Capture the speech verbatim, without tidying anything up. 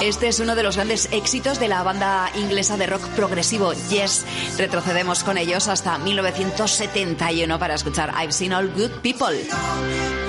Este es uno de los grandes éxitos de la banda inglesa de rock progresivo Yes. Retrocedemos con ellos hasta mil novecientos setenta y uno para escuchar I've Seen All Good People.